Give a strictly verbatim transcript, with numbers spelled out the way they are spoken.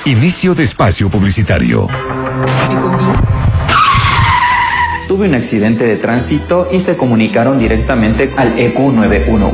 Inicio de espacio publicitario. Tuve un accidente de tránsito y se comunicaron directamente al E Q nueve uno uno.